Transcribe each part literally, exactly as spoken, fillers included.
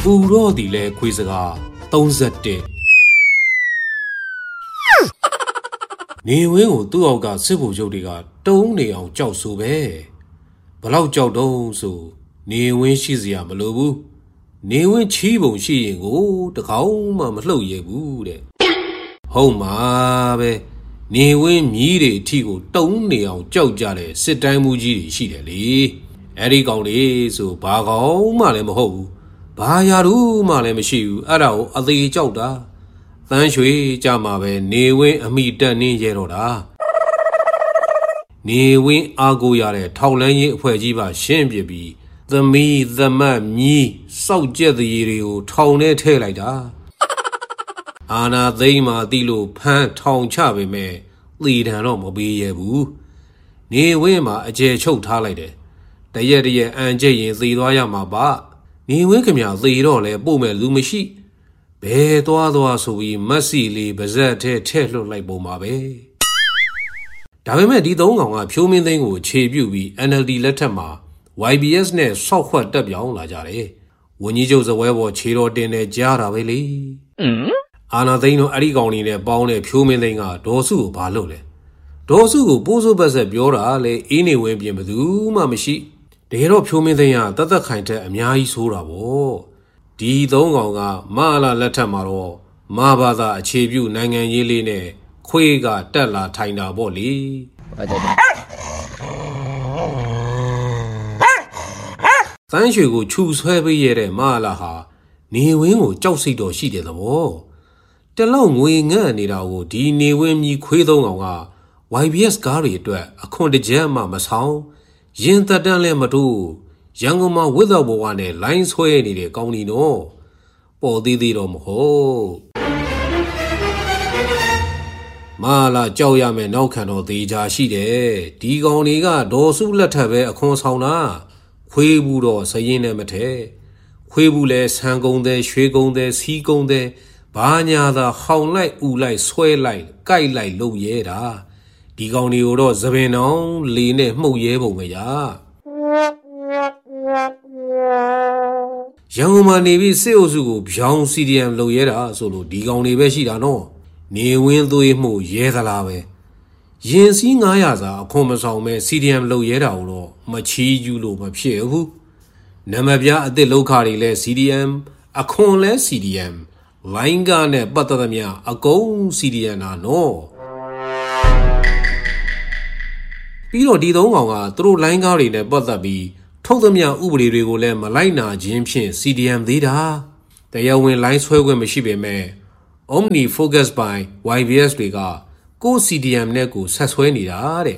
ပူတော့ဒီလဲခွေးစကားသုံး၁၁နေဝင်းကိုသူ့အောက်ကစစ်ဗိုလ်ချုပ်တွေကတုံးနေအောင်ကြောက်ဆိုပဲဘလောက်ကြောက်တုံးဆိုနေဝင်းရှိစရာမလိုဘူးနေဝင်းချီးပုံရှိရင်ကိုတကောင်မှမလှုပ်ရဲဘူးတဲ့ဟုတ်မှာပဲနေဝင်းမြည်တွေအထီကိုတုံးနေအောင်ကြောက်ကြတဲ့စစ်တိုင်းမူကြီးတွေရှိတယ်လေအဲ့ဒီကောင်လေးဆိုဘာကောင်မှလည်းမဟုတ်ဘူးဘာရာထူးမှလည်းမရှိဘူးအဲ့ဒါကိုအသေးကြောက်တာသန်းရွှေကြမှာပဲနေဝင်းအမိတက်နင်းရဲတော့တာနေဝင်းအားကိုရတဲ့ထောက်လန်းရေးအဖွဲ့ကြီးပါရှင်းပြပြီးသမီးသမတ်မြီးစောက်ကြက်တရေတွေကိုထောင်ထဲထည့်လိုက်တာအာနာသိမ့်မှာတိလို့ဖမ်းထောင်ချပေမဲ့သေတံတော့မပေးရဘူးနေဝင်းမှာအကျယ်ချုပ်ထားလိုက်တယ်တရက်တရက်အန်ကျက်ရင်သေသွားရမှာပါနေဝင်းခင်ဗျာသေတော့လဲပို့မဲ့လူမရှိဘယ်သွားသွားဆိုပြီးမက်ဆီလေးပါဇက်ထဲထည့်လွှတ်လိုက်ပုံပါပဲဒါပေမဲ့ဒီသုံးကောင်ကဖြိုးမင်းသိန်းကိုခြေပြုတ်ပြီး N L D လက်ထက်မှာ Y B S နဲ့ဆောက်ခွက်တက်ပြောင်းလာကြတယ်ဝန်ကြီးချုပ်ဇပွဲပေါ်ခြေတော်တင်နေကြားတာပဲလေအာနာသိန်းတို့အဲ့ဒီကောင်လေးနဲ့ပေါင်းတဲ့ဖြိုးမင်းသိန်းကဒေါ်စုကိုဘာလုပ်လဲဒေါ်စုကိုပိုးစိုးပတ်ဆက်ပြောတာလေအေးနေဝင်းပြင်ဘသူမှမရှိတကယ်တော့ဖြိုးမင်းသိန်းကတသက်ခိုင်တဲ့အများကြီးဆိုးတာပေါ့ဒီသုံးကောင်ကမလာလက်ထက်မှာတော့မဘာသာအခြေပြုနိုင်ငံရေးလေးနဲ့ခွေးကတက်လာထိုင်တာပေါ့လေသန်းရွှေကိုခြူဆွဲပေးရတဲ့မလာဟာနေဝင်းကိုကြောက်စိတ်တော်ရှိတယ်သဘောတလောက်ငွေငန့်နေတာကိုဒီနေဝင်းမြည်ခွေးသုံးကောင်က Y B S ကားတွေအတွက်အခွန်တကြက်မှမဆောင်ရင်သက်တမ်းလည်းမတိုးရန်ကုန်မှာဝစ်တော့ဘဝနဲ့လိုင်းဆွဲနေတဲ့ကောင်းဒီနော်ပေါ်သေးသေးတော့မဟုတ်မလာကြောက်ရမယ်နောက်ခံတော့သေးချာရှိတယ်ဒီကောင်တွေကဒေါ်စုလက်ထက်ပဲအခွန်ဆောင်တာခွေးဘူးတော့စရင်နဲ့မထဲခွေးဘူးလဲဆန်ကုန်တဲ့ရွှေကုန်တဲ့စီးကုန်တဲ့ဘာညာသာဟောင်လိုက်ဥလိုက်ဆွဲလိုက်ကြိုက်လိုက်လုပ်ရဲတာဒီကောင်တွေကိုတော့သပင်တောင်လေနဲ့မှုတ်ရဲပုံပဲညာရန်ကုန်မှာနေပြီးစစ်အုပ်စုကိုဗျောင်း C D M လုပ်ရဲတာဆိုလို့ဒီကောင်တွေပဲရှိတာနော်နေဝင်းသွေးမှုရဲသလားပဲရင်စည်းငါးရာစာအခွန်မဆောင်မဲ့ C D M လုပ်ရဲတာကိုတော့မချီးကျူးလို့မဖြစ်ဘူးနံပါတ်ပြအသစ်လောက်ခါတွေလဲ C D M အခွန်လဲ C D M လိုင်းကားနဲ့ပတ်သက်သမျှအကုန် C D M တာနော်ပြီးတော့ဒီသုံးကောင်ကသူတို့လိုင်းကားတွေနဲ့ပတ်သက်ပြီးထုတ်သမျှဥပဒေတွေကိုလည်းမလိုက်နာခြင်းဖြင့် C D M သေးတာတရားဝင်လိုင်းဆွဲခွင့်မရှိပေမဲ့ Omni Focus by Y B S တွေကကို C D M နဲ့ကိုဆက်ဆွဲနေတာတဲ့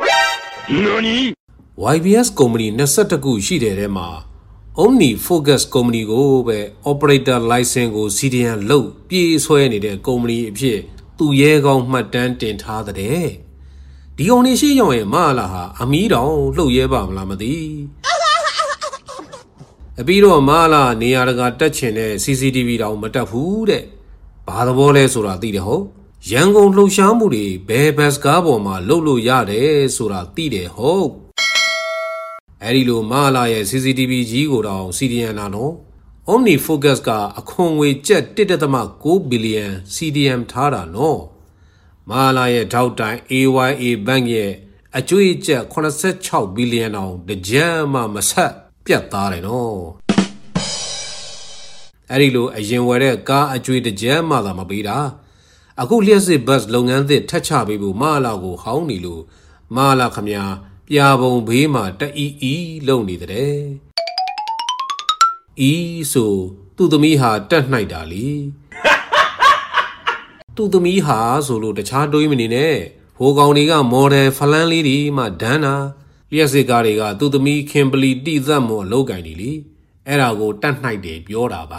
Y B S ကုမ္ပဏီ၂၁ခုရှိတဲ့ထဲမှာ Omni Focus ကုမ္ပဏီကိုပဲ Operator License ကို C D M လုပ်ပြေးဆွဲနေတဲ့ကုမ္ပဏီအဖြစ်သူရဲကောင်းမှတ်တမ်းတင်ထားတဲ့ဒီကောင်နေရှိရောက်ရင်မလာဟာအမီးတောင်လှုပ်ရဲပါမလားမသိအပြီးတော့မလာနေရာတကာတက်ချင်တဲ့ C C T V တောင်မတက်ဘူးတဲ့ဘာသဘောလဲဆိုတာသိတယ်ဟုတ်ရန်ကုန်လှုပ်ရှားမှုတွေဘယ်ဘတ်ကားပေါ်မှာလှုပ်လို့ရတယ်ဆိုတာသိတယ်ဟုတ်အဲ့ဒီလိုမလာရဲ့ C C T V ကြီးကိုတောင် C D M နာနော် Omni Focus ကအခွန်ငွေကျပ် one point nine billion C D M ထားတာနော်မလာရဲ့ထောက်တိုင် A Y A Bank ရဲ့အကျွေးကျပ်eighty-six billion တောင်တကြမ်းမှမဆက်ပြတ်သားတယ်နော်အဲ့ဒီလိုအရင်ဝယ်တဲ့ကားအကျွေးတကြမ်းမှသာမပေးတာအခုလျှက်စစ်ဘတ်လုပ်ငန်းသစ်ထက်ချပေးဖို့မလာကိုဟောင်းနေလို့မလာခမညာပြာပုံဘေးမှာတအီအီလုံနေတဲ့အီဆိုသူ့သမီးဟာတက်နှိုက်တာလေသူ့သမီးဟာဆိုလို့တခြားတွေးမနေနဲ့ဟိုကောင်တွေကမော်ဒယ်ဖလန်းလေးတွေမှဒန်းတာလျှက်စစ်ကားတွေကသူ့သမီးခင်ပလီတိသက်မော်အလုပ်ကင်နေလေအဲ့ဒါကိုတတ်နှိုက်တယ်ပြောတာပါ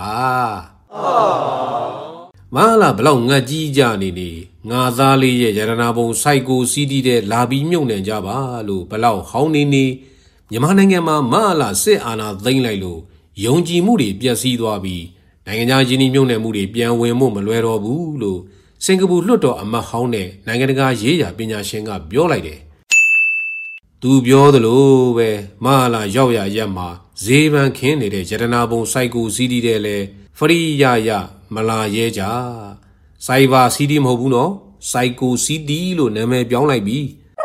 မလာဘလောက်ငတ်ကြီးကြနေနေငါသားလေးရဲ့ရတနာပုံစိုက်ကိုစီးတီးတဲ့လာပြီးမြုပ်နှံကြပါလို့ဘလောက်ဟောင်းနေနေမြန်မာနိုင်ငံမှာမလာစစ်အာဏာသိမ်းလိုက်လို့ယုံကြည်မှုတွေပျက်စီးသွားပြီးနိုင်ငံခြားယင်းနှမြုပ်နှံမှုတွေပြန်ဝင်ဖို့မလွယ်တော့ဘူးလို့စင်ကာပူလွှတ်တော်အမတ်ဟောင်းနဲ့နိုင်ငံတကာရေးရာပညာရှင်ကပြောလိုက်တယ်သူပြောသလိုပဲမလာရောက်ရရက်မှာဈေးပန်းခင်းနေတဲ့ရတနာပုံစိုက်ကိုစီးတီးတဲ့လဲဖရီရရမလာရဲကြစိုက်ပါစီးတီးမဟုတ်ဘူးနော်စိုက်ကိုစီးတီးလို့နာမည်ပြောင်းလိုက်ပြီ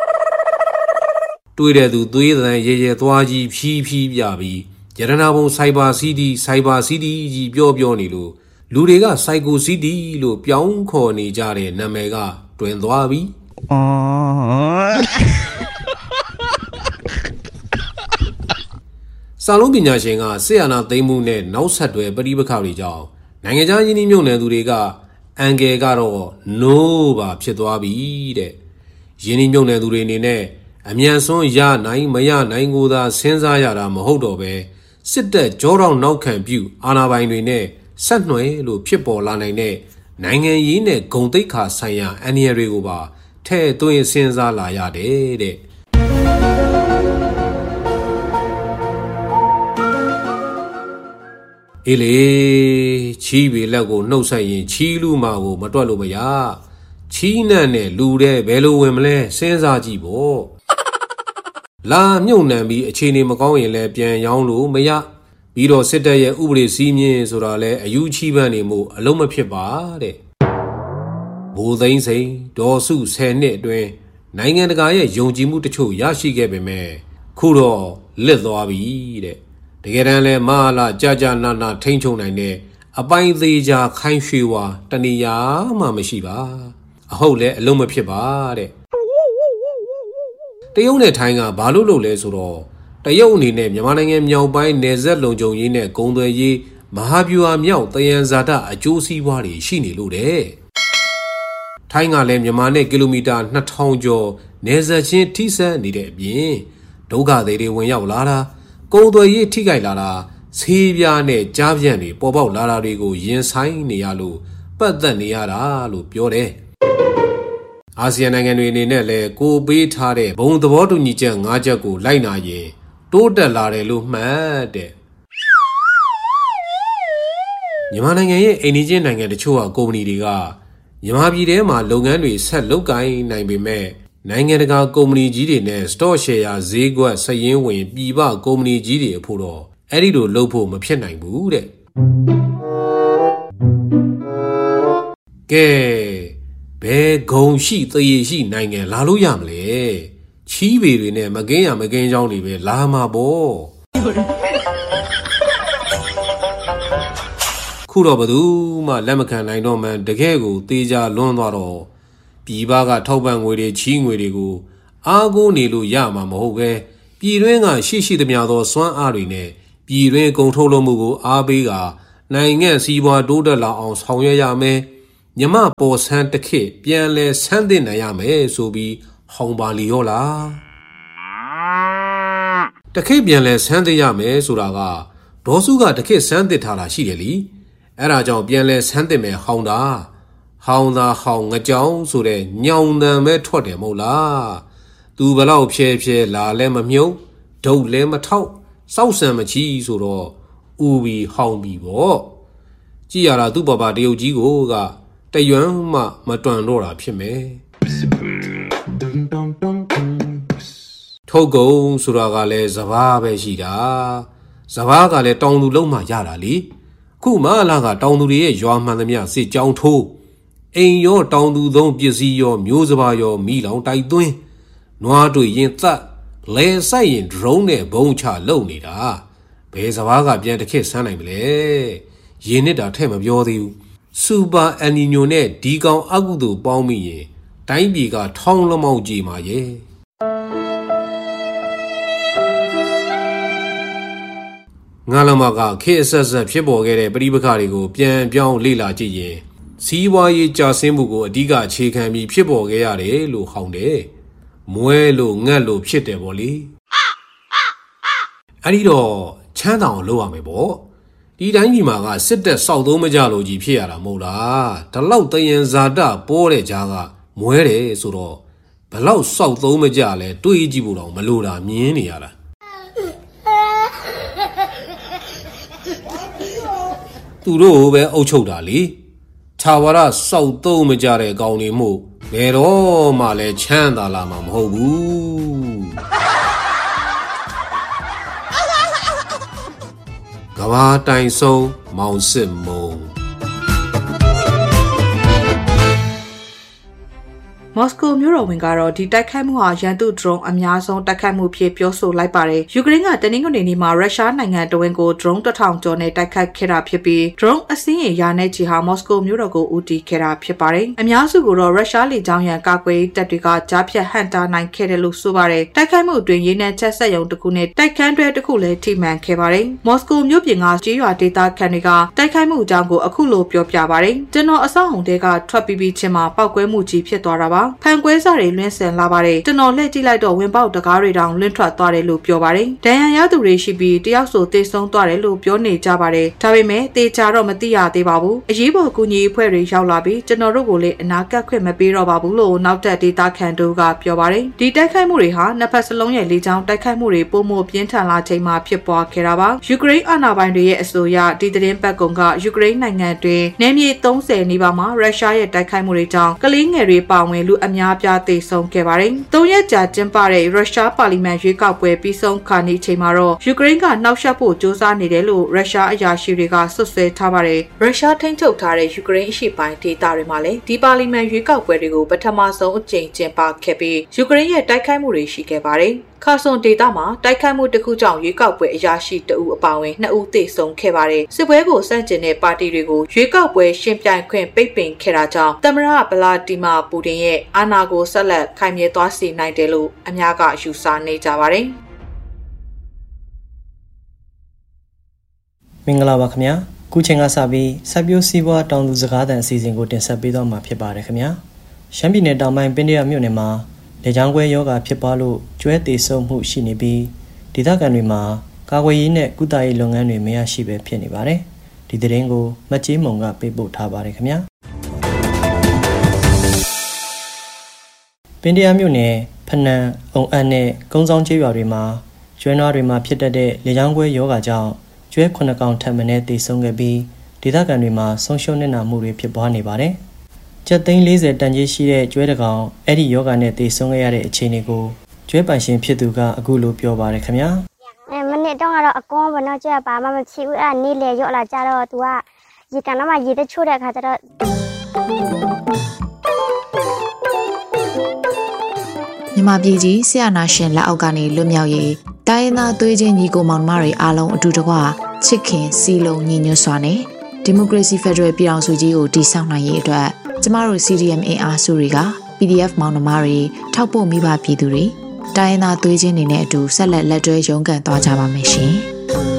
တွေးတဲ့သူသွေးသံရဲရဲသွားကြီးဖြီးဖြီးပြပြီးရတနာပုံစိုက်ပါစီးတီးစိုက်ပါစီးတီးကြီးပြောပြောနေလို့လူတွေကစိုက်ကိုစီးတီးလို့ပြောင်းခေါ်နေကြတဲ့နာမည်ကတွင်သွားပြီစာလုံးပညာရှင်ကဆေးရနာသိမ်းမှုနဲ့နောက်ဆက်တွဲပဋိပက္ခတွေကြောင့်နိုင်ငံခြားယင်းနှိမ့်မြုပ်နယ်သူတွေကအန်ဂယ်ကတော့ no ပါဖြစ်သွားပြီတဲ့ယင်းနှိမ့်မြုပ်နယ်သူတွေအနေနဲ့အမြန်ဆုံးရနိုင်မရနိုင်ကိုသာစဉ်းစားရတာမဟုတ်တော့ပဲစစ်တပ်ကြောတောင်နောက်ခံပြုအာဏာပိုင်တွေနဲ့ဆက်နွယ်လို့ဖြစ်ပေါ်လာနိုင်တဲ့နိုင်ငံရေးနဲ့ဂုဏ်သိက္ခာဆိုင်ရာအန္တရာယ်တွေကိုပါထဲ့သွင်းစဉ်းစားလာရတယ်တဲ့အေးလေချီးပေလက်ကိုနှုတ်ဆက်ရင်ချီးလူမာကိုမတွက်လို့မရချီးနှံ့နဲ့လူတဲ့ဘယ်လိုဝင်မလဲစဉ်းစားကြည့်ပေါ့လာမြုပ်နှံပြီးအခြေအနေမကောင်းရင်လည်းပြန်ရောင်းလို့မရပြီးတော့စစ်တပ်ရဲ့ဥပဒေစည်းမျဉ်းဆိုတာလဲအယူချီးပန်းနေမှုအလုံးမဖြစ်ပါတဲ့ဘိုးသိန်းစိန်ဒေါ်စုဆယ်နှစ်အတွင်းနိုင်ငံတကာရဲ့ယုံကြည်မှုတချို့ရရှိခဲ့ပေမဲ့ခုတော့လစ်သွားပြီတဲ့တကယ်တမ်းလဲမဟာလာကြာကြာနာနာထိန်းချုပ်နိုင်တဲ့အပိုင်းသေးချာခိုင်းရွှေဝါတဏီယာမှမရှိပါအဟုတ်လဲအလုံးမဖြစ်ပါတဲ့တရုတ်နဲ့ထိုင်းကဘာလို့လုပ်လဲဆိုတော့တရုတ်အနေနဲ့မြန်မာနိုင်ငံမြောက်ပိုင်းနယ်စပ်လုံခြုံရေးနဲ့ကုန်သွယ်ရေးမဟာဗျူဟာမြောက်တယံဇာတအကျိုးစီးပွားတွေရှိနေလို့တဲ့ထိုင်းကလည်းမြန်မာနဲ့ကီလိုမီတာနှစ်ထောင်ကျော်နယ်စပ်ချင်းထိစပ်နေတဲ့အပြင်ဒုက္ခသည်တွေဝင်ရောက်လာတာကုန်သွယ်ရေးထိခိုက်လာတာဆေးပြားနဲ့ကြားပြန့်တွေပေါ်ပေါက်လာတာတွေကိုရင်ဆိုင်နေရလို့ပတ်သက်နေရတာလို့ပြောတယ်အာဆီယံနိုင်ငံတွေအနေနဲ့လည်းကိုပေးထားတဲ့ဘုံသဘောတူညီချက်၅ချက်ကိုလိုက်နာရင်တိုးတက်လာတယ်လို့မှတ်တဲ့မြန်မာနိုင်ငံရဲ့အိမ်နီးချင်းနိုင်ငံတချို့ကကုမ္ပဏီတွေကမြန်မာပြည်ထဲမှာလုပ်ငန်းတွေဆက်လုပ်ကိုင်နိုင်ပေမဲ့နိုင်ငံတကာကုမ္ပဏီကြီးတွေနဲ့ stock share ဈေးကွက်စည်ရင်းဝင်ပြည်ပကုမ္ပဏီကြီးတွေအဖို့တော့အဲ့ဒီလိုလုပ်ဖို့မဖြစ်နိုင်ဘူးတဲ့ကဲဘယ်ဂုံရှိသရေရှိနိုင်ငံလာလို့ရမလဲချီးပေတွေနဲ့မကင်းရမကင်းကြောင်းတွေပဲလာမှာပေါ့ခုတော့ဘသူမှလက်မခံနိုင်တော့မှတကယ်ကိုတေးကြလွန်းသွားတော့ပြည်ပကထောက်ပံ့ငွေတွေချီးငွေတွေကိုအားကိုးနေလို့ရမှာမဟုတ်ပဲပြည်တွင်းကရှိရှိသမျှသောစွမ်းအားတွေနဲ့ပြည်တွင်းကုန်ထုတ်လုပ်မှုကိုအားပေးကနိုင်ငံစီးပွားတိုးတက်လာအောင်ဆောင်ရွက်ရမယ်မြမပေါ်ဆန်းတစ်ခေတ်ပြန်လဲဆန်းသင့်နိုင်ရမယ်ဆိုပြီးဟောင်းပါလီရောလားတစ်ခေတ်ပြန်လဲဆန်းသင့်ရမယ်ဆိုတာကဒေါ်စုကတစ်ခေတ်ဆန်းသင့်ထားတာရှိတယ်လीအဲ့ဒါကြောင့်ပြန်လဲဆန်းသင့်မယ်ဟောင်းတာဟောင်းသာဟောင်းငကြောင်ဆိုတဲ့ညောင်တန်ပဲထွက်တယ်မဟုတ်လားသူဘလောက်ဖြဲဖြဲလာလဲမမြုပ်ဒုတ်လဲမထောက်စောက်ဆံမချီဆိုတော့ဥပြီးဟောင်းပြီးပေါ့ကြည်ရတာသူ့ဘဘတရုတ်ကြီးကိုကတရွမ်းမှမတွန်တော့တာဖြစ်မယ်ထုတ်ကုန်ဆိုတာကလည်းစဘာပဲရှိတာစဘာကလည်းတောင်သူလုံးမှရတာလေခုမလာကတောင်သူတွေရဲ့ရွာမှန်သမျှစစ်ကြောင်းထိုးအိမ်ရောတောင်သူသုံးပစ္စည်းရောမျိုးစဘာရောမိလောင်တိုက်သွင်းနွားတွေရင်သတ်လဲဆိုင်ရင် drone နဲ့ဘုံချလုံနေတာဘယ်စဘာကပြန်တစ်ခေတ်ဆန်းနိုင်မလဲရင်းနစ်တာထဲ့မပြောသေးဘူးစူပါအန်နီညိုနဲ့ဒီကောင်အကုသို့ပေါင်းမိရင်တိုင်းပြည်ကထောင်းလမောက်ကြီးမှာရဲ့ငါလမကခေအဆက်ဆက်ဖြစ်ပေါ်ခဲ့တဲ့ပဋိပက္ခတွေကိုပြန်ပြောင်းလေ့လာကြည့်ရင်စီးပွားရေးကြာဆင်းမှုကိုအဓိကအခြေခံပြီးဖြစ်ပေါ်ခဲ့ရတယ်လို့ဟောင်းတယ်မွဲလို့ငတ်လို့ဖြစ်တယ်ပေါ့လေအဲ့ဒီတော့ချမ်းသာအောင်လုပ်ရမယ်ပေါ့ဒီတိုင်းကြီးမှာကစစ်တပ်စောက်သုံးမကြလို့ကြီးဖြစ်ရတာမဟုတ်လားဒီလောက်တယံဇာတပေါ်တဲ့ကြားကမွဲတယ်ဆိုတော့ဘလောက်စောက်သုံးမကြလဲတွေးကြည့်ဖို့တော့မလိုတာမြင်နေရတာသူတို့ပဲအုပ်ချုပ်တာလေခြာဝရစောက်သုံးမကြတဲ့ကောင်တွေမှုဘယ်တော့မှလည်းချမ်းသာလာမှာမဟုတ်ဘူးဘာတိုင်ဆုံးမောင်စစ်မုံမော်စကိုမြို့တော်ဝန်ကတော့ဒီတိုက်ခိုက်မှုဟာရန်သူဒရုန်းအများဆုံးတိုက်ခိုက်မှုဖြစ်ပြောဆိုလိုက်ပါတယ်။ယူကရိန်းကတနင်္ဂနွေနေ့မှာရုရှားနိုင်ငံတဝင်းကိုဒရုန်းတစ်ထောင်ကျော်နဲ့တိုက်ခိုက်ခဲ့တာဖြစ်ပြီးဒရုန်းအစင်းရေရာနဲ့ချီဟာမော်စကိုမြို့တော်ကိုဦးတည်ခဲ့တာဖြစ်ပါတယ်။အများစုကတော့ရုရှားလေကြောင်းရန်ကာကွယ်တပ်တွေကကြားဖြတ်ဟန်တာနိုင်ခဲ့တယ်လို့ဆိုပါတယ်။တိုက်ခိုက်မှုအတွင်းရေနံချက်ဆက်ရုံတစ်ခုနဲ့တိုက်ခန်းတွဲတစ်ခုလည်းထိမှန်ခဲ့ပါတယ်။မော်စကိုမြို့ပြင်ကကြေးရွာဒေသခံတွေကတိုက်ခိုက်မှုအကြောင်းကိုအခုလိုပြောပြပါတယ်။ကျွန်တော်အဆောက်အုံတွေကထွက်ပြီးပြီးချင်းမှာပောက်ကွဲမှုကြီးဖြစ်သွားတာပါ။ဖန်ကွဲစားတွေလွင့်ဆန်လာပါတယ်ကျွန်တော်လှည့်ကြည့်လိုက်တော့ဝင်ပေါက်တကားတွေတောင်လွင့်ထွက်သွားတယ်လို့ပြောပါတယ်ဒဏ်ရာရသူတွေရှိပြီးတယောက်ဆိုသေဆုံးသွားတယ်လို့ပြောနေကြပါတယ်ဒါပေမဲ့တေချာတော့မသိရသေးပါဘူးအရေးပေါ်ကူညီအဖွဲ့တွေရောက်လာပြီးကျွန်တော်တို့ကိုလည်းအနာကပ်ခွင့်မပေးတော့ပါဘူးလို့နောက်တက်ဒေတာခန်တို့ကပြောပါတယ်ဒီတိုက်ခိုက်မှုတွေဟာနှစ်ဖက်စလုံးရဲ့လေကြောင်းတိုက်ခိုက်မှုတွေပုံမပြင်းထန်လာချိန်မှာဖြစ်ပွားခဲ့တာပါယူကရိန်းအာဏာပိုင်တွေရဲ့အဆိုအရဒီသတင်းပတ်ကုံကယူကရိန်းနိုင်ငံတွင်နယ်မြေသုံးဆယ်နီးပါးမှာရုရှားရဲ့တိုက်ခိုက်မှုတွေကြောင့်ကလေးငယ်တွေပါဝင်လူအများပြားသေဆုံးခဲ့ပါတယ်။သုံးရက်ကြာကျင်းပတဲ့ရုရှားပါလီမန်ရွေးကောက်ပွဲပြီးဆုံးခါနီးချိန်မှာတော့ယူကရိန်းကနှောက်ယှက်ဖို့ကြိုးစားနေတယ်လို့ရုရှားအရာရှိတွေကဆွဆွဲထားပါတယ်။ရုရှားထိန်းချုပ်ထားတဲ့ယူကရိန်းအရှေ့ပိုင်းဒေသတွေမှာလည်းဒီပါလီမန်ရွေးကောက်ပွဲတွေကိုပထမဆုံးအကြိမ်ကျင်းပခဲ့ပြီးယူကရိန်းရဲ့တိုက်ခိုက်မှုတွေရှိခဲ့ပါတယ်။ခါဆွန်ဒေတာမှာတိုက်ခိုက်မှုတစ်ခုကြောင့်ရွေးကောက်ပွဲအရာရှိတအုပ်အပါအဝင်နှစ်ဦးသေဆုံးခဲ့ပါတယ်။စစ်ပွဲကိုစန့်ကျင်တဲ့ပါတီတွေကိုရွေးကောက်ပွဲရှင်ပြိုင်ခွင့်ပိတ်ပင်ခဲ့တာကြောင့်သမ္မတဗလာတီမာပူတင်ရဲ့အာဏာကိုဆက်လက်ခိုင်မြဲသွားစေနိုင်တယ်လို့အများကယူဆနေကြပါတယ်။မင်္ဂလာပါခင်ဗျာ။ခုချိန်ကစပြီးစိုက်ပျိုးစီးပွားတောင်သူစကားသံအစီအစဉ်ကိုတင်ဆက်ပေးတော့မှာဖြစ်ပါတယ်ခင်ဗျာ။ရှမ်းပြည်နယ်တောင်ပိုင်းပင်တရမြို့နယ်မှာလေကြောင်းကွဲယောဂဖြစ်ပွားလို့ကျွဲသေးဆုံးမှုရှိနေပြီးဒေသခံတွေမှာကာကွယ်ရေးနဲ့ကုသရေးလုပ်ငန်းတွေမရရှိပဲဖြစ်နေပါတယ်။ဒီသတင်းကိုမတ်ကြီးမုံကပေးပို့ထားပါတယ်ခင်ဗျာ။ပင်တရမြို့နယ်ဖနန်အုံအပ်နဲ့ကုန်းဆောင်ကျေးရွာတွေမှာကျွဲနွားတွေမှာဖြစ်တတ်တဲ့လေကြောင်းကွဲယောဂကြောင့်ကျွဲခုနှစ်ကောင်ထပ်မံသေဆုံးခဲ့ပြီးဒေသခံတွေမှာဆုံးရှုံးနစ်နာမှုတွေဖြစ်ပွားနေပါတယ်။ကျပ်သိန်း၄၀တန်ကြီးရှိတဲ့ကျွဲတကောင်အဲ့ဒီယောဂနဲ့သေဆုံးခဲ့ရတဲ့အခြေအနေကိုကျွဲပိုင်ရှင်ဖြစ်သူကအခုလိုပြောပါတယ်ခင်ဗျာအဲမနေ့တော့ကတော့အကောဘနော်ကျွဲပါမမဖြစ်ဘူးအဲ့နေ့လေရော့လာကြတော့ तू ကရေကန်တော့မှရေတချို့တဲ့အခါကျတော့မြန်မာပြည်ကြီးဆရာနာရှင်လက်အောက်ကနေလွတ်မြောက်ရေးတိုင်းရင်းသားသွေးချင်းညီကိုမောင်နှမတွေအားလုံးအတူတကွချစ်ခင်စီလုံးညီညွတ်စွာနဲ့ဒီမိုကရေစီဖက်ဒရယ်ပြည်ထောင်စုကြီးကိုတည်ဆောက်နိုင်ရေးအတွက်ကျမတို့ စီ ဒီ အမ် အင်အားစုတွေက ပီ ဒီ အက်ဖ် မောင်နှမတွေထောက်ပို့မိဘပြည်သူတွေတိုင်းရင်းသားသွေးချင်းတွေနဲ့အတူဆက်လက်လက်တွဲရုန်းကန်သွားကြပါမယ်ရှင်။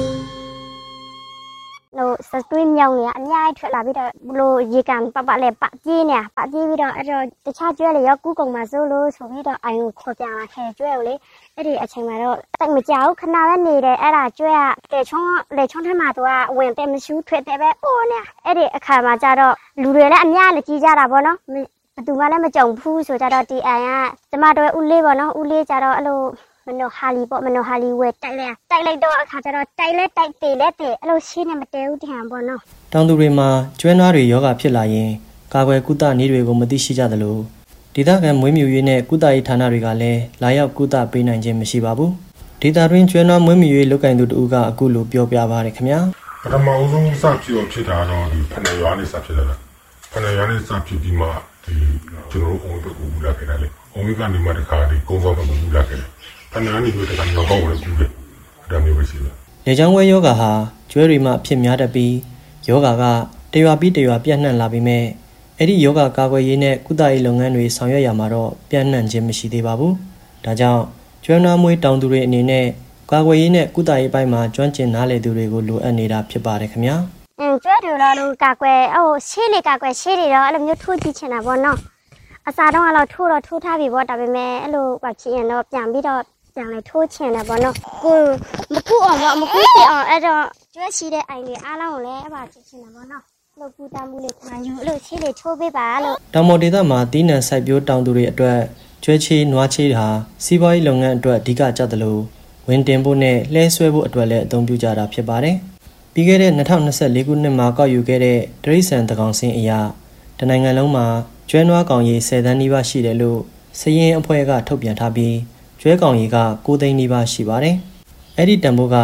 လို့စသွေးမြောင်နေအများကြီးထွက်လာပြီးတော့လို့ရေကန်ပပလည်းပကြီးနေပကြီးပြီးတော့အဲ့တော့တခြားကျွဲလေရောကူးကုန်မှာစိုးလို့ဆိုပြီးတော့အိုင်ကိုခေါ်ပြန်လာခဲ့ကျွဲကိုလေအဲ့ဒီအချိန်မှာတော့တိတ်မကြောက်ခဏပဲနေတယ်အဲ့ဒါကျွဲကလေချုံးလေချုံးထဲမှာသူကဝင်တယ်မရှူးထွက်တယ်ပဲအိုးနေအဲ့ဒီအခါမှာကျတော့လူတွေလည်းအများနဲ့ကြီးကြတာပေါ့နော်ဘယ်သူမှလည်းမကြုံဘူးဆိုကြတော့ဒီအိုင်ကကျမတို့ဦးလေးပေါ့နော်ဦးလေးကြတော့အဲ့လိုမနိုဟာလီပေါ့မနိုဟာလီဝဲတိုက်လဲတိုက်လိုက်တော့အခါကျတော့တိုက်လဲတိုက်တေလဲတေအဲ့လိုရှင်းနေမတဲဘူးတဟန်ပေါ့နော်တောင်သူတွေမှာကျွဲနွားတွေယောဂဖြစ်လာရင်ကာကွယ်ကုသနည်းတွေကိုမသိရှိကြသလိုဒေသခံမွေးမြူရေးနဲ့ကုသရေးဌာနတွေကလည်းလာရောက်ကုသပေးနိုင်ခြင်းမရှိပါဘူးဒေသတွင်းကျွဲနွားမွေးမြူရေးလုပ်ကိုင်သူတို့ကအခုလိုပြောပြပါရခင်ဗျာပထမအဆုံးစဖြစ်အောင်ဖြစ်တာတော့ဒီဖနယ်ရွာနဲ့စဖြစ်တာလားဖနယ်ရွာနဲ့စဖြစ်ပြီးမှဒီကျွန်တော်တို့အုံဘက်ကိုဦးလာခဲ့တယ်လေအုံဘက်ကနေမှတခါဒီကုန်းဆောင်ဘက်ကိုဦးလာခဲ့တယ်ဖနယ်ကနေပြီးတခါတော့ကောက်ဝင်ကူတယ်ဒါမျိုးပဲရှိတယ်လေကြောင်းဝဲယောဂဟာကျွဲတွေမှဖြစ်များတတ်ပြီးယောဂကတရွာပြီးတရွာပြန့်နှံ့လာပြီးမဲ့အဲ့ဒီယောဂကာကွယ်ရေးနဲ့ကုသရေးလုပ်ငန်းတွေဆောင်ရွက်ရမှာတော့ပြန့်နှံ့ခြင်းမရှိသေးပါဘူးဒါကြောင့်ကျွမ်းနွားမွေးတောင်သူတွေအနေနဲ့ကာကွယ်ရေးနဲ့ကုသရေးပိုင်းမှာကျွမ်းကျင်နားလည်သူတွေကိုလိုအပ်နေတာဖြစ်ပါတယ်ခင်ဗျာအင်းကျွဲတွေတော့လို့ကာကွယ်ဟိုရှေးလေကာကွယ်ရှေးတွေတော့အဲ့လိုမျိုးထိုးကြည့်ချင်တာပေါ့နော်အစားတော့အဲ့လိုထိုးတော့ထိုးထားပြီပေါ့ဒါပေမဲ့အဲ့လိုပါချင်ရင်တော့ပြန်ပြီးတော့ပြန်လေထိုးချင်တယ်ပေါ့နော်ကိုမကူအောင်ပေါ့မကူပြအောင်အဲ့တော့ကျွဲရှိတဲ့အိုင်တွေအားလုံးကိုလည်းအဲ့ပါချင်ချင်တာပေါ့နော်လို့ပူတမ်းမှုလေးခံယူလို့ရှေးလေထိုးပေးပါလို့တောင်ပေါ်ဒေသမှာတီးနှံစိုက်ပျိုးတောင်သူတွေအတွက်ကျွဲချေးနွားချေးဟာစီးပွားရေးလုပ်ငန်းအတွက်အဓိကကျသလိုဝင်တင်ဖို့နဲ့လှဲဆွဲဖို့အတွက်လည်းအသုံးပြုကြတာဖြစ်ပါတယ်။ပြီးခဲ့တဲ့၂၀၂၄ခုနှစ်မှာကောက်ယူခဲ့တဲ့တရိတ်ဆန်တကောင်စင်းအရာတနိုင်ငံလုံးမှာကျွဲနွားကောင်ရေ၁၀တန်းနီးပါးရှိတယ်လို့စည်ရင်းအဖွဲ့ကထုတ်ပြန်ထားပြီးကျွဲကောင်ရေက၉သိန်းနီးပါးရှိပါတယ်။အဲ့ဒီတန်ဖိုးက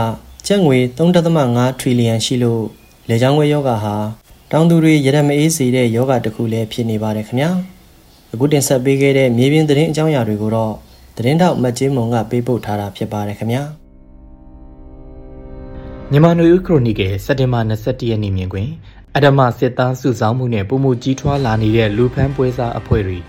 ကျပ်ငွေ သုံးဒသမငါး ထရီလီယံရှိလို့လေကြောင်းဝဲယောဂဟာတောင်သူတွေရဒမအေးစေတဲ့ယောဂတစ်ခုလည်းဖြစ်နေပါတယ်ခင်ဗျာအခုတင်ဆက်ပေးခဲ့တဲ့မြေပြင်သတင်းအကြောင်းအရာတွေကိုတော့သတင်းတောက်မတ်ချင်းမုံကပေးပို့ထားတာဖြစ်ပါတယ်ခင်ဗျာမြန်မာနွေဦးခရိုနီကယ်စက်တင်ဘာ၂၁ရက်နေ့မြင်တွင်အဓမ္မစစ်သားစုဆောင်းမှုနဲ့ပုံမှုကြီးထွားလာနေတဲ့လူဖမ်းပွဲစားအဖွဲ့တွေ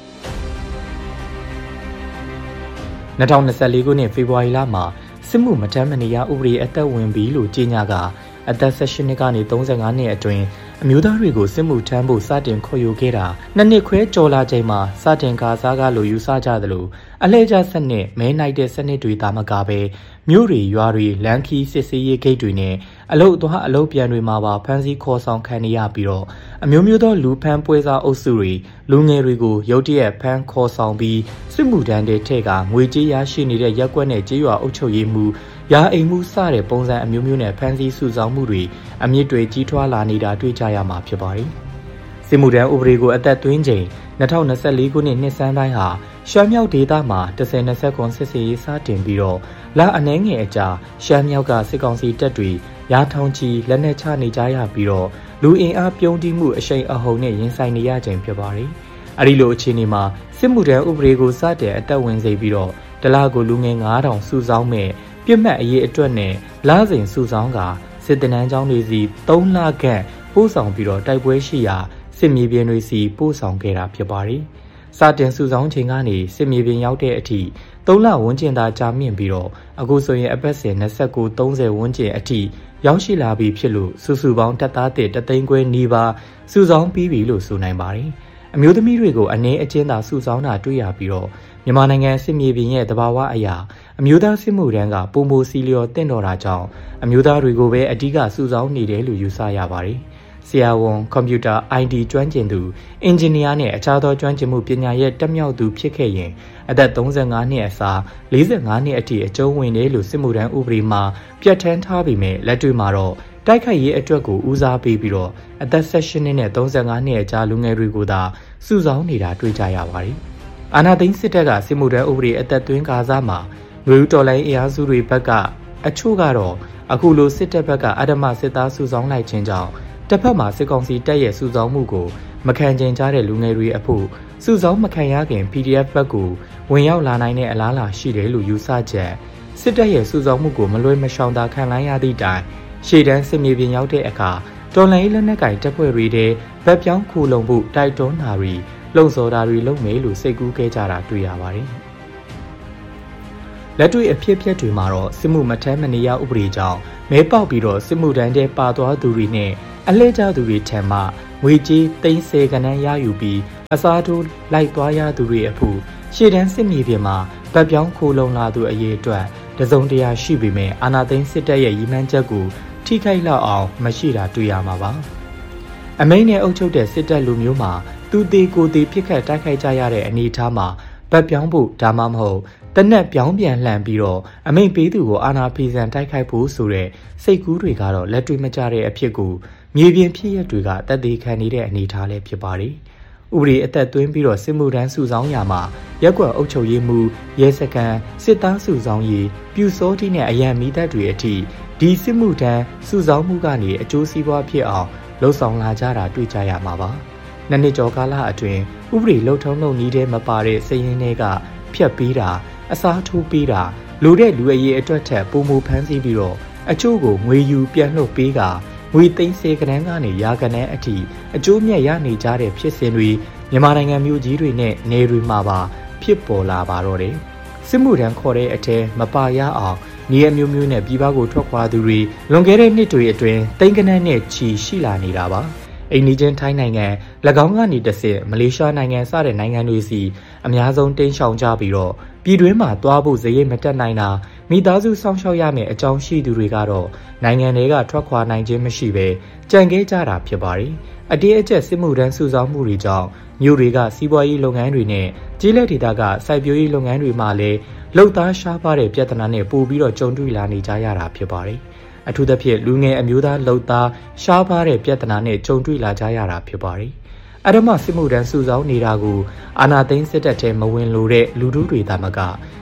၂၀၂၄ခုနှစ်ဖေဖော်ဝါရီလမှာစစ်မှုမထမ်းမနေရဥပဒေအသက်ဝင်ပြီလို့ကြေညာကအသက်၁၈နှစ်ကနေ၃၅နှစ်အတွင်းအမျိုးသားတွေကိုစစ်မှုထမ်းဖို့စတင်ခေါ်ယူခဲ့တာနှစ်နှစ်ခွဲကျော်လာချိန်မှာစတင်ကာစားကားလိုယူဆကြသလိုအလဲကျစနစ်မဲနိုင်တဲ့စနစ်တွေသာမကပဲမြို့တွေရွာတွေလမ်းခီးစစ်ဆေးရေးဂိတ်တွေနဲ့အလုတ်သွားအလုတ်ပြန်တွေမှာပါဖမ်းဆီးခေါ်ဆောင်ခံနေရပြီးတော့အမျိုးမျိုးသောလူဖမ်းပွဲစားအုပ်စုတွေလူငယ်တွေကိုရုတ်တရက်ဖမ်းခေါ်ဆောင်ပြီးစစ်မှုထမ်းတဲ့ထဲကငွေကြေးရရှိနေတဲ့ရက်ကွက်နဲ့ကြေးရွာအုပ်ချုပ်ရေးမှုရာအိမ်မှုစတဲ့ပုံစံအမျိုးမျိုးနဲ့ဖမ်းဆီးစုဆောင်းမှုတွေအမြင့်တွေကြီးထွားလာနေတာတွေ့ကြရမှာဖြစ်ပါတယ်။စစ်မှုထမ်းဥပဒေကိုအသက်သွင်းချိန်၂၀၂၄ခုနှစ်နှစ်ဆန်းတိုင်းဟာရှမ်းမြောက်ဒေသမှာ၁၀၂၇စစ်စေးရေးစတင်ပြီးတော့လအနှဲငယ်အကြာရှမ်းမြောက်ကစစ်ကောင်စီတပ်တွေရာထောင်ချီလက်နက်ချနေကြရပြီးတော့လူအင်အားပြုံးတိမှုအရှိန်အဟုန်နဲ့ရင်ဆိုင်နေရချိန်ဖြစ်ပါတယ်။အဲဒီလိုအခြေအနေမှာစစ်မှုထမ်းဥပဒေကိုစတင်အသက်ဝင်စေပြီးတော့တလကိုလူငယ်၅ထောင်စုဆောင်းမဲ့ပြစ်မှတ်အရေးအတွက်နဲ့လစဉ်စုဆောင်းကစစ်တနန်းကျောင်းတွေစီ၃လခန့်ပို့ဆောင်ပြီးတော့တိုက်ပွဲရှိရာစစ်မြေပြင်တွေစီပို့ဆောင်ခဲ့တာဖြစ်ပါတယ်။စတင်စုဆောင်းချိန်ကနေစစ်မြေပြင်ရောက်တဲ့အထိ၃လဝန်းကျင်သာကြာမြင့်ပြီးတော့အခုဆိုရင်အပတ်စဉ်၂၉ ၃၀ဝန်းကျင်အထိရောက်ရှိလာပြီဖြစ်လို့စုစုပေါင်းတပ်သားတစ်တသိန်းခွဲနီးပါးစုဆောင်းပြီးပြီလို့ဆိုနိုင်ပါတယ်။အမျိုးသမီးတွေကိုအနည်းအကျဉ်းသာစုဆောင်းတာတွေ့ရပြီးတော့မြန်မာနိုင်ငံစစ်မြေပြင်ရဲ့သဘာဝအရာအမျိုးသားစစ်မှုထမ်းကပုံမိုစီလျော်တင့်တော်တာကြောင့်အမျိုးသားတွေကိုပဲအဓိကစုဆောင်းနေတယ်လို့ယူဆရပါတယ်။ဆရာဝန်ကွန်ပျူတာ အိုင် တီ ကျွမ်းကျင်သူအင်ဂျင်နီယာနဲ့အခြားသောကျွမ်းကျင်မှုပညာရဲ့တက်မြောက်သူဖြစ်ခဲ့ရင်အသက်၃၅နှစ်အစား၄၅နှစ်အထိအကျုံးဝင်တယ်လို့စစ်မှုထမ်းဥပဒေမှာပြဋ္ဌာန်းထားပေမဲ့လက်တွေ့မှာတော့တိုက်ခိုက်ရေးအတွက်ကိုဦးစားပေးပြီးတော့အသက်၁၈နှစ်နဲ့၃၅နှစ်အကြားလူငယ်တွေကိုသာစုဆောင်းနေတာတွေ့ကြရပါတယ်။အာဏာသိမ်းစစ်တပ်ကစစ်မှုထမ်းဥပဒေအသက်သွင်းကာစားမှာနွေဦးတော်လှန်ရေးအင်အားစုတွေဘက်ကအချို့ကတော့အခုလိုစစ်တပ်ဘက်ကအဓမ္မစစ်သားစုဆောင်းလိုက်ခြင်းကြောင့်တစ်ဖက်မှာစစ်ကောင်စီတပ်ရဲ့စုဆောင်းမှုကိုမခံကျင်ကြတဲ့လူငယ်တွေအဖို့စုဆောင်းမခံရခင် ပီ ဒီ အက်ဖ် ဘက်ကိုဝင်ရောက်လာနိုင်တဲ့အလားအလာရှိတယ်လို့ယူဆချက်စစ်တပ်ရဲ့စုဆောင်းမှုကိုမလွဲမရှောင်သာခံလိုက်ရသည့်တိုင်ရှေ့တန်းစစ်မြေပြင်ရောက်တဲ့အခါတော်လှန်ရေးလက်နက်ကင်တပ်ဖွဲ့တွေတဲ့ဗက်ပြောင်းခိုလုံမှုတိုက်တွန်းတာတွေလုံဆော်တာတွေလုပ်မယ်လို့စိတ်ကူးခဲ့ကြတာတွေ့ရပါတယ်။လက်တွေ့အဖြစ်အပျက်တွေမှာတော့စစ်မှုမထမ်းမနေရဥပဒေကြောင့်မဲပေါက်ပြီးတော့စစ်မှုထမ်းတဲ့ပါသွားသူတွေနဲ့အလှည့်ကျသူတွေထံမှငွေကြေးသိန်းဆယ်ကဏ္ဍရယူပြီးအစားထိုးလိုက်သွားရသူတွေအဖို့ရှေ့တန်းစစ်မြေပြင်မှာဗတ်ပြောင်းခိုလုံလာသူအရေးအတွက်တစုံတရာရှိပေမဲ့အာဏာသိမ်းစစ်တပ်ရဲ့ရည်မှန်းချက်ကိုထိခိုက်လောက်အောင်မရှိတာတွေ့ရမှာပါအမိန့်နဲ့အုပ်ချုပ်တဲ့စစ်တပ်လူမျိုးမှာသူသေးကိုသေးပြစ်ခတ်တိုက်ခိုက်ကြရတဲ့အနေအထားမှာဗတ်ပြောင်းဖို့ဒါမှမဟုတ်တနက်ပြောင်းပြန်လှန်ပြီးတော့အမိန့်ပေးသူကိုအာဏာဖီဆန်တိုက်ခိုက်ဖို့ဆိုတဲ့စိတ်ကူးတွေကတော့လက်တွေ့မကျတဲ့အဖြစ်ကိုမြေပြင်ဖြစ်ရပ်တွေကတသက်ခံနေတဲ့အနေအထားလည်းဖြစ်ပါတယ်။ဥပဒေအသက်သွင်းပြီးတော့စစ်မှုထမ်းစုဆောင်းရာမှာရက်ကွက်အုပ်ချုပ်ရေးမှုရဲစခန်းစစ်သားစုဆောင်းရေးပြူစောတိနဲ့အရန်မီတပ်တွေအထိဒီစစ်မှုထမ်းစုဆောင်းမှုကနေအကျိုးစီးပွားဖြစ်အောင်လှုံ့ဆော်လာကြတာတွေ့ကြရမှာပါ။နှစ်နှစ်ကျော်ကာလအတွင်းဥပဒေလှုပ်ထုံးလုပ်နည်းတဲ့မပါတဲ့စည်ရင်းတွေကဖြတ်ပေးတာအစားထိုးပေးတာလူတဲ့လူအရေးအတွက်ထက်ပုံမူဖမ်းဆီးပြီးတော့အချို့ကိုငွေယူပြန်လှုပ်ပေးကငွေသိန်းဆယ်ကဏ္ဍကနေရာကဏ္ဍအထိအကျိုးမြတ်ရနေကြတဲ့ဖြစ်စဉ်တွေမြန်မာနိုင်ငံမြို့ကြီးတွေနဲ့နယ်တွေမှာပါဖြစ်ပေါ်လာပါတော့တယ်။စစ်မှုထမ်းခေါ်တဲ့အထဲမပါရအောင်နေရာမျိုးမျိုးနဲ့ပြည်ပကိုထွက်ခွာသူတွေလွန်ခဲ့တဲ့နှစ်တွေအတွင်းတိန်ကနန်းနဲ့ချီရှိလာနေတာပါ။အိန္ဒိယထိုင်းနိုင်ငံ၎င်းကနေတဆင့်မလေးရှားနိုင်ငံစတဲ့နိုင်ငံတွေစီအများဆုံးတိမ်းရှောင်ကြပြီးတော့ပြည်တွင်းမှာသွားဖို့ဇရိတ်မတက်နိုင်တာမိသားစုစောင့်ရှောက်ရမယ့်အကြောင်းရှိသူတွေကတော့နိုင်ငံတွေကထွက်ခွာနိုင်ခြင်းမရှိဘဲကြံခဲ့ကြတာဖြစ်ပါတယ်။အတေးအကျက်စစ်မှုထမ်းစုဆောင်းမှုတွေကြောင့်မြို့တွေကစီးပွားရေးလုပ်ငန်းတွေနဲ့ကျေးလက်ဒေသကစိုက်ပျိုးရေးလုပ်ငန်းတွေမှာလည်းလုပ်သားရှားပါတဲ့ပြဿနာနဲ့ပို့ပြီးတော့ကြုံတွေ့လာနေကြရတာဖြစ်ပါတယ်။အထူးသဖြင့်လူငယ်အမျိုးသားလုပ်သားရှားပါတဲ့ပြဿနာနဲ့ကြုံတွေ့လာကြရတာဖြစ်ပါတယ်။အဓမ္မစစ်မှုထမ်းစုဆောင်းနေတာကိုအာဏာသိမ်းစစ်တပ်ထဲမဝင်လို့တဲ့လူထုတွေသာမက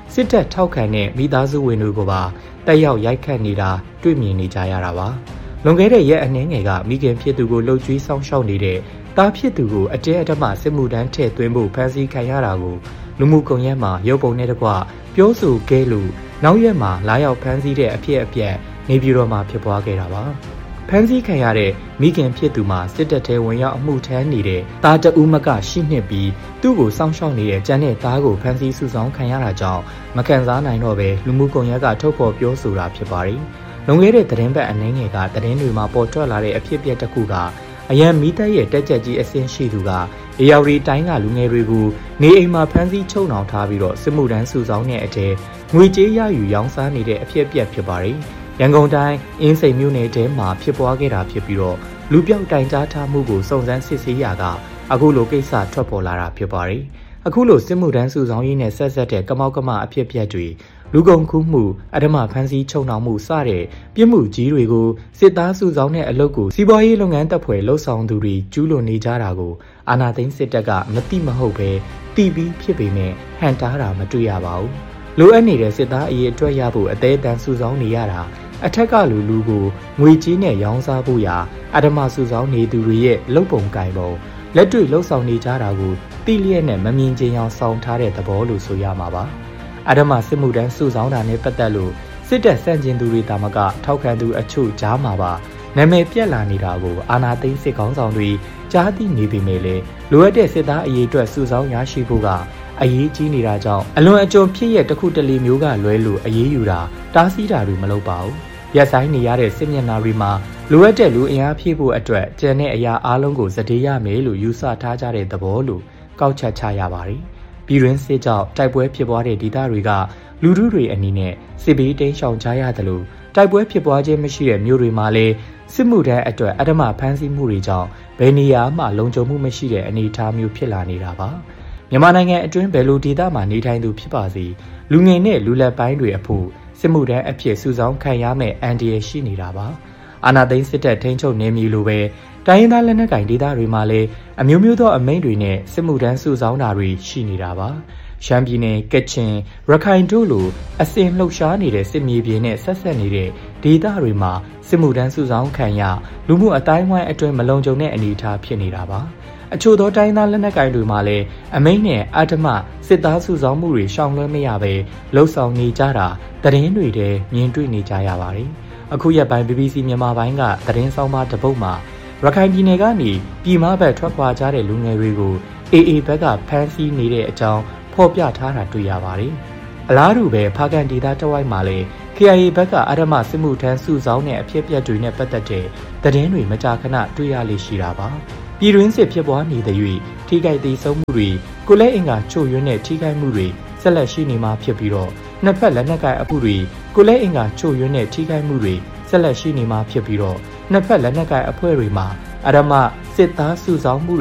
စစ်တပ်ထောက်ခံတဲ့မိသားစုဝင်တွေကိုပါတက်ရောက်ရိုက်ခတ်နေတာတွေ့မြင်နေကြရတာပါလွန်ခဲ့တဲ့ရက်အနည်းငယ်ကမိခင်ဖြစ်သူကိုလှုပ်ကြွေးဆောင်ရှောက်နေတဲ့တားဖြစ်သူကိုအတဲအဓမ္မစစ်မှုထမ်းထည့်သွင်းဖို့ဖမ်းဆီးခံရတာကိုလူမှုကွန်ရက်မှာရုပ်ပုံနဲ့တကွပြောဆိုခဲ့လို့နောက်ရက်မှာလာရောက်ဖမ်းဆီးတဲ့အဖြစ်အပျက်နေပြည်တော်မှာဖြစ်ပွားခဲ့တာပါဖမ်းဆီးခံရတဲ့မိခင်ဖြစ်သူမှာစစ်တပ်ထဲဝင်ရောက်အမှုထမ်းနေတဲ့တားတဦးမကရှိနှစ်ပြီးသူ့ကိုစောင့်ရှောက်နေတဲ့ကျန်းတဲ့သားကိုဖမ်းဆီးစုဆောင်ခံရတာကြောင့်မကန်စားနိုင်တော့ပဲလူမှုကွန်ရက်ကထုတ်ဖော်ပြောဆိုတာဖြစ်ပါတယ်။လွန်ခဲ့တဲ့သတင်းပတ်အနည်းငယ်ကသတင်းတွေမှာပေါ်ထွက်လာတဲ့အဖြစ်အပျက်တစ်ခုကအရန်မီးတပ်ရဲ့တက်ကြက်ကြီးအဆင့်ရှိသူကအေယာဝတီတိုင်းကလူငယ်တွေကိုနေအိမ်မှာဖမ်းဆီးချုပ်နှောင်ထားပြီးတော့စစ်မှုထမ်းစုဆောင်တဲ့အတဲငွေကြေးရယူရောင်းစားနေတဲ့အဖြစ်အပျက်ဖြစ်ပါတယ်။ရန်ကုန်တိုင်းအင်းစိန်မြို့နယ်ထဲမှာဖြစ်ပွားခဲ့တာဖြစ်ပြီးတော့လူပြောက်တိုင်ကြားထားမှုကိုစုံစမ်းစစ်ဆေးရာကအခုလိုကိစ္စထွက်ပေါ်လာတာဖြစ်ပါတယ်။အခုလိုစစ်မှုထမ်းစုဆောင်ရေးနဲ့ဆက်ဆက်တဲ့ကမောက်ကမအဖြစ်အပျက်တွေလူကုန်ကူးမှုအဓမ္မဖမ်းဆီးချုပ်နှောင်မှုစတဲ့ပြစ်မှုကြီးတွေကိုစစ်သားစုဆောင်တဲ့အလုပ်ကိုစီးပွားရေးလုပ်ငန်းတပ်ဖွဲ့လှုပ်ဆောင်သူတွေကျူးလွန်နေကြတာကိုအာဏာသိမ်းစစ်တပ်ကမတိမဟုတ်ပဲတီးပြီးဖြစ်ပေမဲ့ဟန်တားတာမတွေ့ရပါဘူး။လိုအပ်နေတဲ့စစ်သားအရေးအတွက်ရဖို့အသေးအတန်စုဆောင်နေရတာအထက်ကလူလူကိုငွေကြေးနဲ့ရောင်းစားဖို့ရာအဓမ္မစုဆောင်နေသူတွေရဲ့လုပ်ပုံကင်ပုံလက်တွေ့လှုပ်ဆောင်နေကြတာကိုတိလျက်နဲ့မမြင်ချင်အောင်ဆောင်ထားတဲ့သဘောလို့ဆိုရမှာပါအဓမ္မစစ်မှုတန်းစုဆောင်တာနဲ့ပတ်သက်လို့စစ်တပ်စန့်ကျင်သူတွေတာမကထောက်ခံသူအချို့ကြားမှာပါနာမည်ပြက်လာနေတာကိုအာဏာသိမ်းစစ်ကောင်းဆောင်တွေကြားသိနေပေမဲ့လည်းလိုအပ်တဲ့စစ်သားအရေးအတွက်စုဆောင်ရရှိဖို့ကအရေးကြီးနေတာကြောင့်အလွန်အကျွံဖြစ်ရတစ်ခုတလေမျိုးကလွဲလို့အရေးယူတာတားဆီးတာတွေမလုပ်ပါဘူးရက်ဆိုင်နေရတဲ့စစ်မျက်နှာတွေမှာလိုအပ်တဲ့လူအင်အားဖြည့်ဖို့အတွက်ကျန်တဲ့အရာအလုံးကိုစတေးရမယ်လို့ယူဆထားကြတဲ့သဘောလို့ကောက်ချက်ချရပါတယ်ပြည်တွင်းစစ်ကြောင့်တိုက်ပွဲဖြစ်ပွားတဲ့ဒေသတွေကလူထုတွေအနေနဲ့စစ်ဘေးတိမ်းရှောင်ကြရတယ်လို့တိုက်ပွဲဖြစ်ပွားခြင်းမရှိတဲ့မြို့တွေမှာလည်းစစ်မှုထမ်းအတွက်အဓမ္မဖမ်းဆီးမှုတွေကြောင့်ဘယ်နေရာမှလုံခြုံမှုမရှိတဲ့အနေအထားမျိုးဖြစ်လာနေတာပါမြန်မာနိုင်ငံအတွင်းဘယ်လိုဒေသမှာနေထိုင်သူဖြစ်ပါစေလူငယ်နဲ့လူလက်ပိုင်းတွေအဖို့စစ်မှုထမ်းအဖြစ်စုဆောင်ခံရမယ့်အန်ဒီရရှိနေတာပါအာဏာသိမ်းစစ်တပ်ထိန်းချုပ်နေမျိုးလိုပဲတိုင်းရင်းသားလက်နက်ကိုင်ဒေသတွေမှာလည်းအမျိုးမျိုးသောအမိန့်တွေနဲ့စစ်မှုထမ်းစုဆောင်တာတွေရှိနေတာပါရှမ်းပြည်နယ်ကချင်ရခိုင်တို့လိုအစဉ်လှုပ်ရှားနေတဲ့စစ်မြေပြင်နဲ့ဆက်ဆက်နေတဲ့ဒေသတွေမှာစစ်မှုထမ်းစုဆောင်ခံရလူမှုအတိုင်းအဝိုင်းအတွင်းမလုံခြုံတဲ့အနေအထားဖြစ်နေတာပါအချို့သောတိုင်းသားလက်နက်ကိုင်တွေမှာလည်းအမိန့်နဲ့အဓမ္မစစ်သားစုဆောင်မှုတွေရှောင်လွှဲမရပဲလှုပ်ဆောင်နေကြတာသတင်းတွေထဲမြင်တွေ့နေကြရပါတယ်အခုရက်ပိုင်း ဘီဘီစီ မြန်မာပိုင်းကသတင်းဆောင်မတပုတ်မှာရခိုင်ပြည်နယ်ကနေပြည်မဘက်ထွက်ခွာကြတဲ့လူငယ်တွေကိုအေအေဘက်ကဖမ်းဆီးနေတဲ့အကြောင်းဖော်ပြထားတာတွေ့ရပါတယ်အလားတူပဲဖားကန်ဒေသတဝိုက်မှာလည်း ကေအိုင်အေ ဘက်ကအဓမ္မစစ်မှုထမ်းစုဆောင်တဲ့အဖြစ်အပျက်တွေနဲ့ပတ်သက်တဲ့သတင်းတွေမကြာခဏတွေ့ရလေရှိတာပါပြည်တွင်းစစ်ဖြစ်ပွားနေတဲ့၍ထိခိုက်သေးဆုံးမှုတွေကိုလည်းအင်္ဂါချို့ယွင်းတဲ့ထိခိုက်မှုတွေဆက်လက်ရှိနေမှာဖြစ်ပြီးတော့နှစ်ဖက်လက်နက်ကိုင်အမှုတွေကိုလည်းအင်္ဂါချို့ယွင်းတဲ့ထိခိုက်မှုတွေဆက်လက်ရှိနေမှာဖြစ်ပြီးတော့နှစ်ဖက်လက်နက်ကိုင်အဖွဲ့တွေမှာအဓမ္မစစ်သားစုဆောင်မှု